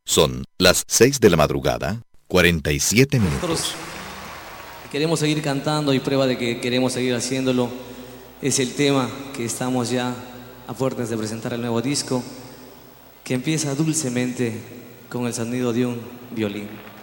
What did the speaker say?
Son las 6 de la madrugada, 47 minutos. Nosotros queremos seguir cantando y prueba de que queremos seguir haciéndolo es el tema que estamos ya a puertas de presentar el nuevo disco, que empieza dulcemente con el sonido de un violín.